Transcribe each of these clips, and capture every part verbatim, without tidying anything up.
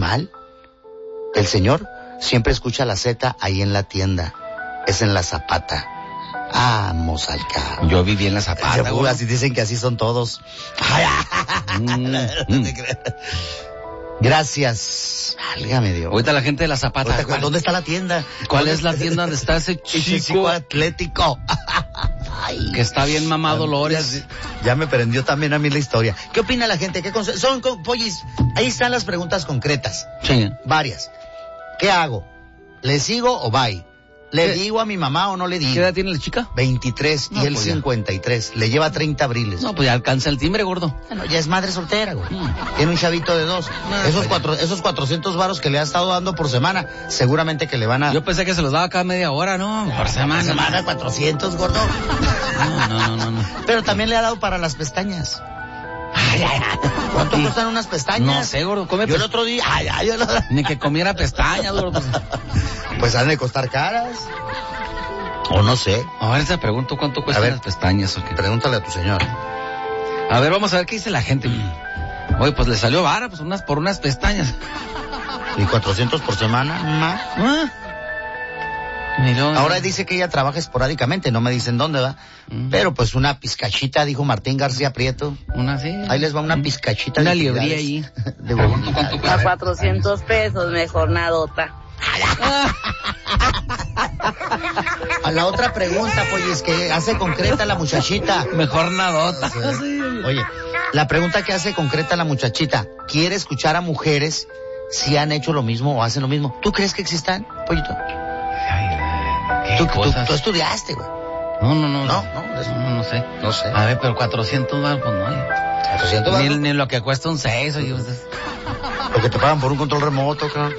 mal. El señor siempre escucha la Z ahí en la tienda. Es en la Zapata. Vamos al carro. Yo viví en la Zapata. Seguro, así dicen que así son todos. Mm, mm. Gracias. Válgame Dios. Ahorita la gente de la Zapata. Ahorita, ¿dónde está la tienda? ¿Cuál es la tienda donde está ese chico, chico atlético? Ay, que está bien mamado Dolores. Ya, ya me prendió también a mí la historia. ¿Qué opina la gente? ¿Qué conse- son con, pollis? Ahí están las preguntas concretas. Sí. Varias. ¿Qué hago? ¿Le sigo o bye? ¿Le ¿Qué? digo a mi mamá o no le digo? ¿Qué edad tiene la chica? veintitrés No, y él pues ya. cincuenta y tres. Le lleva treinta abriles. No, pues ya alcanza el timbre, gordo. Bueno, ya es madre soltera, güey. Mm. Tiene un chavito de dos. No, esos pues cuatro, esos cuatrocientos varos que le ha estado dando por semana, seguramente que le van a... Yo pensé que se los daba cada media hora, ¿no? Por semana. Por semana, cuatrocientos, gordo. No, no, no, no, no. Pero también le ha dado para las pestañas. Ay, ay, ay. ¿Cuánto Sí. cuestan unas pestañas? No sé, gordo. Come Yo el pest- otro día... Ay, ay, yo lo- Ni que comiera pestañas, gordo. Pues han de costar caras. O no sé. A ver, te pregunto cuánto A cuestan ver. las pestañas. ¿O qué? Pregúntale a tu señor. A ver, vamos a ver qué dice la gente. Oye, pues le salió vara, pues unas por unas pestañas. ¿Y cuatrocientos por semana? Ma. ¿Ah? Miró, Ahora dice que ella trabaja esporádicamente, no me dicen dónde va. Mm. Pero pues una pizcachita, dijo Martín García Prieto. Una sí. Ahí les va una pizcachita. Una de libría utilidades. ahí. De voluntad. A cuatrocientos pesos, mejor nadota. A la otra pregunta, pues, que hace concreta la muchachita. Mejor nadota. Oye, la pregunta que hace concreta la muchachita, ¿quiere escuchar a mujeres si han hecho lo mismo o hacen lo mismo? ¿Tú crees que existan, pollito? Ay, qué Tú, tú, cosas. tú estudiaste, güey. No, no, no. No, no, eso- no, no sé. No sé. A ver, pero cuatrocientos baros, pues no. oye. cuatrocientos Ni, varos, ni lo que cuesta un seis, oye. pues, lo que te pagan por un control remoto, cabrón.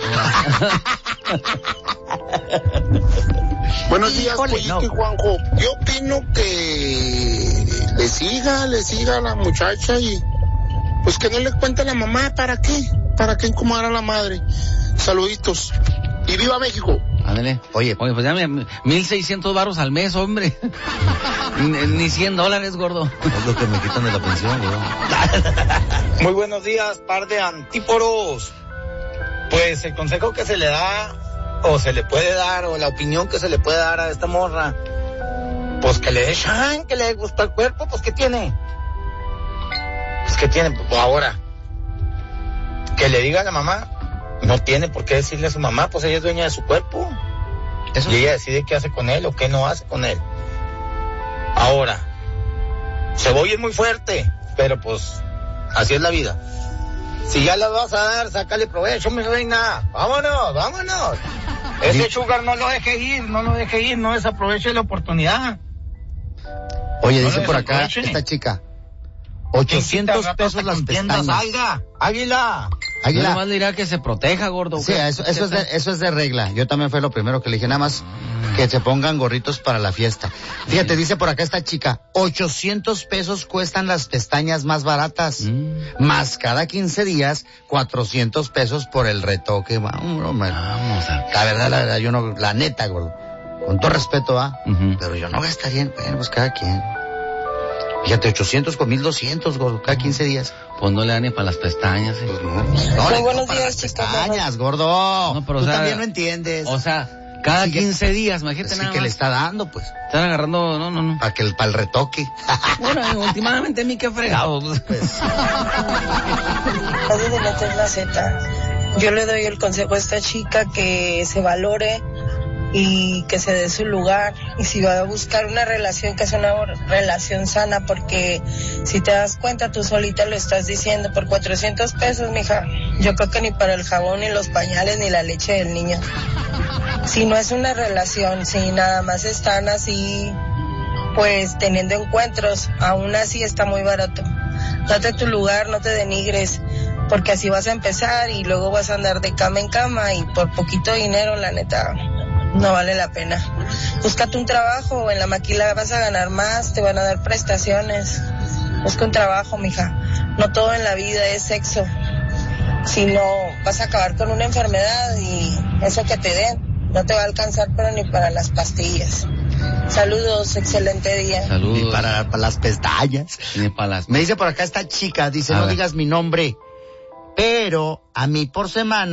Buenos días, Híjole, Pollito no. y Juanjo. Yo opino que le siga, le siga a la muchacha y pues que no le cuente a la mamá. ¿Para qué? ¿Para qué incomodar a la madre? Saluditos. Y viva México. Ándale. Oye, Oye, pues ya me- mil seiscientos baros al mes, hombre. ni, ni cien dólares, gordo. es lo que me quitan de la pensión, güey. Muy buenos días, par de antíporos. Pues el consejo que se le da, o se le puede dar, o la opinión que se le puede dar a esta morra, pues que le dejan, que le gusta el cuerpo, pues ¿qué tiene? Pues ¿qué tiene? Pues ahora, que le diga a la mamá, no tiene por qué decirle a su mamá, pues ella es dueña de su cuerpo. Eso Y ella decide qué hace con él o qué no hace con él. Ahora, se va a oír muy fuerte, pero pues así es la vida. Si ya la vas a dar, sácale provecho, mi reina. Vámonos, vámonos. Ese sugar no lo deje ir, no lo deje ir, no desaproveche la oportunidad. Oye, No dice le por acá desaproveche. esta chica. ochocientos pesos las pestañas. Salga, águila. Yo Águila. nomás le dirá que se proteja, gordo. Sí, ¿qué? eso, eso, es de, eso es de regla. Yo también fue lo primero que le dije, nada más que se pongan gorritos para la fiesta. Fíjate, dice por acá esta chica, ochocientos pesos cuestan las pestañas más baratas, Mm. más cada quince días, cuatrocientos pesos por el retoque. Vamos, hombre. Vamos a... La verdad, la verdad, yo no, la neta, gordo, con todo respeto, ¿ah? Ujú. Pero yo no gastaría, bueno, pues cada quien. Fíjate, ochocientos con mil doscientos, gordo, cada quince días. Pues no le da ni para las pestañas. ¿eh? Pues no, no, Muy le buenos para días, las chicos. pestañas, gordo. No, pero, Tú o sea, también no entiendes. O sea, cada Sí, ya- quince días, imagínate Pues sí nada que le más. está dando, pues, Están agarrando, no, no, no. para que el, para el retoque. Bueno, últimamente a mí qué fregado. Pues, Nadie de meter la Z. Yo le doy el consejo a esta chica que se valore y que se dé su lugar. Y si va a buscar una relación, que sea una relación sana, porque si te das cuenta, tú solita lo estás diciendo, por cuatrocientos pesos, mija, yo creo que ni para el jabón, ni los pañales, ni la leche del niño. Si no es una relación, si nada más están así, pues teniendo encuentros, aún así está muy barato. Date tu lugar, no te denigres, porque así vas a empezar y luego vas a andar de cama en cama y por poquito dinero, la neta, no vale la pena. Búscate un trabajo, en la maquila vas a ganar más, te van a dar prestaciones. Busca un trabajo, mija. No todo en la vida es sexo. Si no, vas a acabar con una enfermedad y eso que te den no te va a alcanzar, pero ni para las pastillas. Saludos, excelente día. Saludos. ni para, para las pestañas. Ni para las... Me dice por acá esta chica, dice, A no ver. digas mi nombre, pero a mí por semana